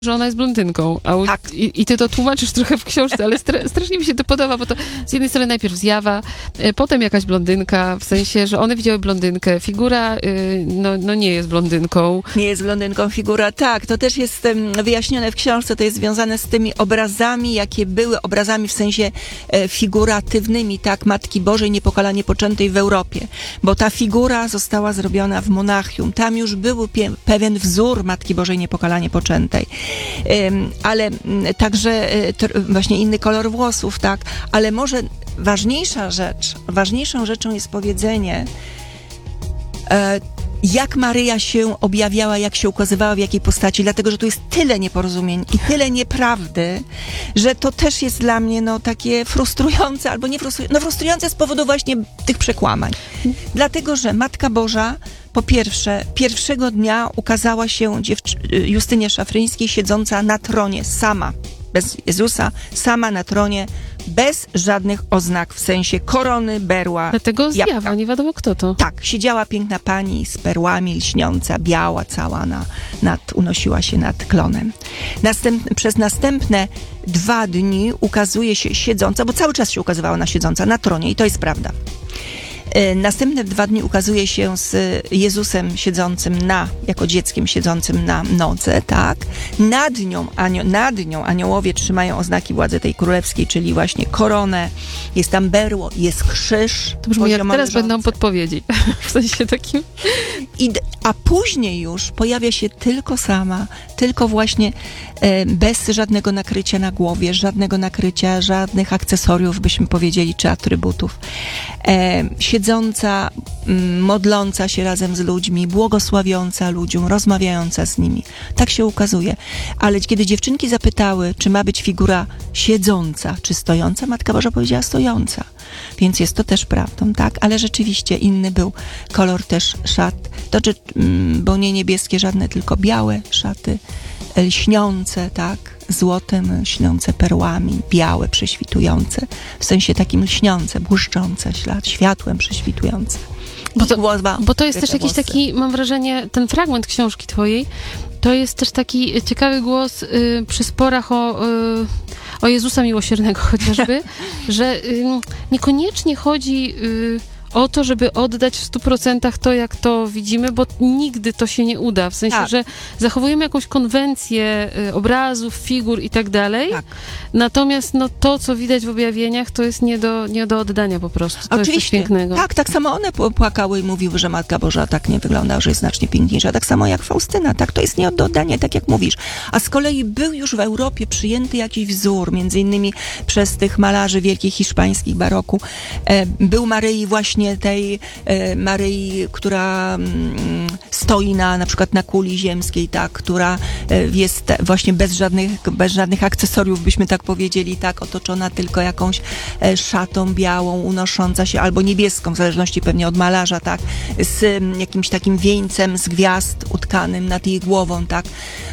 że ona jest blondynką, Tak. i ty to tłumaczysz trochę w książce, ale strasznie mi się to podoba, bo to z jednej strony najpierw zjawa, potem jakaś blondynka, w sensie, że one widziały blondynkę. Figura, no nie jest blondynką. Nie jest blondynką figura, tak. To też jest wyjaśnione w książce, to jest związane z tymi obrazami, jakie były obrazami w sensie figuratywnymi, tak, Matki Bożej Niepokalanie Poczętej w Europie. Bo ta figura została zrobiona w Monachium. Tam już był pewien wzór Matki Bożej Niepokalanie Poczętej. Ale także właśnie inny kolor włosów, tak. Ale może ważniejszą rzeczą jest powiedzenie, jak Maryja się objawiała, jak się ukazywała, w jakiej postaci, dlatego, że tu jest tyle nieporozumień i tyle nieprawdy, że to też jest dla mnie, takie frustrujące, albo nie frustrujące, frustrujące z powodu właśnie tych przekłamań. Dlatego, że Matka Boża, po pierwsze, pierwszego dnia ukazała się Justynie Szafryńskiej siedząca na tronie, sama, bez Jezusa, sama na tronie, bez żadnych oznak, w sensie korony, berła, Dlatego zjawa, nie wiadomo kto to. Tak, siedziała piękna pani z perłami, lśniąca, biała cała, unosiła się nad klonem. Przez następne 2 dni ukazuje się siedząca, bo cały czas się ukazywała na siedząca, na tronie i to jest prawda. Następne 2 dni ukazuje się z Jezusem siedzącym jako dzieckiem siedzącym na nodze, tak? Nad nią aniołowie trzymają oznaki władzy tej królewskiej, czyli właśnie koronę, jest tam berło, jest krzyż. To brzmi jak teraz będą podpowiedzi, w sensie takim. A później już pojawia się tylko sama, tylko właśnie bez żadnego nakrycia na głowie, żadnego nakrycia, żadnych akcesoriów, byśmy powiedzieli, czy atrybutów. Siedząca, modląca się razem z ludźmi, błogosławiąca ludziom, rozmawiająca z nimi. Tak się ukazuje. Ale kiedy dziewczynki zapytały, czy ma być figura siedząca, czy stojąca, Matka Boża powiedziała stojąca. Więc jest to też prawdą, tak? Ale rzeczywiście inny był kolor też szat. Bo nie niebieskie żadne, tylko białe szaty, lśniące, tak? Złotem, lśniące perłami, białe, prześwitujące, w sensie takim lśniące, błyszczące, światłem prześwitujące. Bo to jest też jakiś taki, mam wrażenie, ten fragment książki twojej, to jest też taki ciekawy głos przy sporach o Jezusa Miłosiernego chociażby, że niekoniecznie chodzi o to, żeby oddać w 100% to, jak to widzimy, bo nigdy to się nie uda. W sensie, że zachowujemy jakąś konwencję obrazów, figur i tak dalej. Tak. Natomiast to, co widać w objawieniach, to jest nie do oddania po prostu. To jest coś pięknego. Tak samo one płakały i mówiły, że Matka Boża tak nie wygląda, że jest znacznie piękniejsza. Tak samo jak Faustyna, tak? To jest nie do oddania, tak jak mówisz. A z kolei był już w Europie przyjęty jakiś wzór, między innymi przez tych malarzy wielkich hiszpańskich baroku. Był Maryi właśnie tej Maryi, która stoi na przykład na kuli ziemskiej, tak, która jest właśnie bez żadnych akcesoriów, byśmy tak powiedzieli, tak, otoczona tylko jakąś szatą białą, unosząca się, albo niebieską, w zależności pewnie od malarza, tak, z jakimś takim wieńcem z gwiazd utkanym nad jej głową, tak.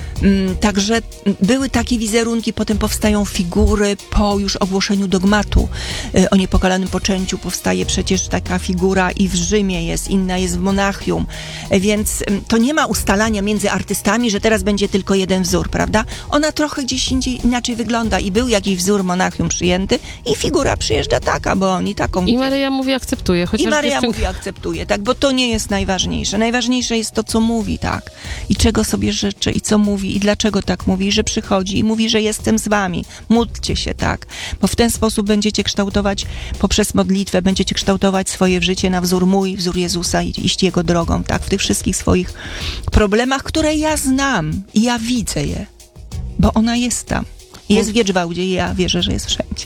Także były takie wizerunki, potem powstają figury po już ogłoszeniu dogmatu o niepokalanym poczęciu. Powstaje przecież taka figura i w Rzymie jest, inna jest w Monachium, więc to nie ma ustalania między artystami, że teraz będzie tylko jeden wzór, prawda? Ona trochę gdzieś indziej inaczej wygląda i był jakiś wzór Monachium przyjęty i figura przyjeżdża taka, bo oni taką... I Maryja mówi akceptuje. Mówi akceptuje, tak, bo to nie jest najważniejsze. Najważniejsze jest to, co mówi, tak, i czego sobie życzy, i co mówi, i dlaczego tak mówi, że przychodzi i mówi, że jestem z wami. Módlcie się, tak, bo w ten sposób będziecie kształtować, poprzez modlitwę, będziecie kształtować swoje życie na wzór wzór Jezusa i iść Jego drogą, tak, w tych wszystkich swoich problemach, które ja znam i ja widzę je, bo ona jest tam. Jest w Giedżwałdzie i ja wierzę, że jest wszędzie.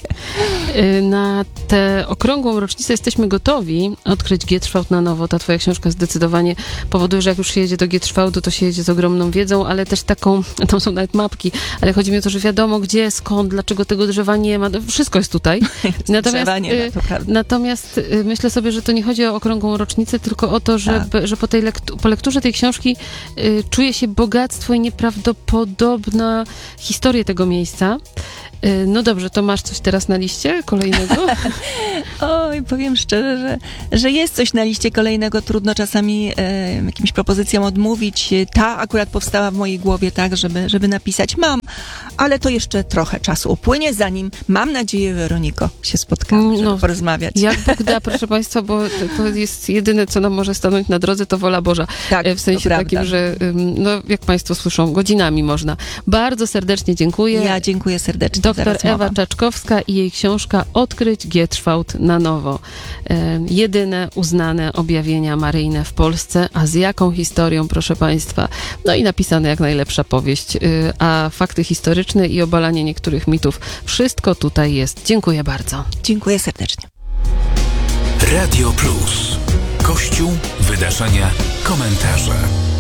Na tę okrągłą rocznicę jesteśmy gotowi odkryć Giedżwałd na nowo. Ta twoja książka zdecydowanie powoduje, że jak już się jedzie do Giedżwałdu, to się jedzie z ogromną wiedzą, ale też taką, tam są nawet mapki, ale chodzi mi o to, że wiadomo gdzie, skąd, dlaczego tego drzewa nie ma. Wszystko jest tutaj. Natomiast myślę sobie, że to nie chodzi o okrągłą rocznicę, tylko o to, że po lekturze tej książki czuje się bogactwo i nieprawdopodobna historia tego miejsca. No dobrze, to masz coś teraz na liście? kolejnego? Oj, powiem szczerze, że jest coś na liście kolejnego. Trudno czasami jakimś propozycjom odmówić. Ta akurat powstała w mojej głowie tak, żeby napisać. Mam, ale to jeszcze trochę czasu upłynie, zanim, mam nadzieję, Weroniko, się spotkamy, żeby porozmawiać. Jak Bóg da, proszę Państwa, bo to jest jedyne, co nam może stanąć na drodze, to wola Boża. Tak, w sensie takim, że jak Państwo słyszą, godzinami można. Bardzo serdecznie dziękuję. Ja dziękuję serdecznie. Doktor Ewa Czaczkowska i jej książka Odkryć Gierczwałt na nowo. Jedyne uznane objawienia maryjne w Polsce, a z jaką historią, proszę Państwa. No i napisane jak najlepsza powieść, a fakty historyczne i obalanie niektórych mitów. Wszystko tutaj jest. Dziękuję bardzo. Dziękuję serdecznie. Radio Plus. Kościół, wydarzenia, komentarze.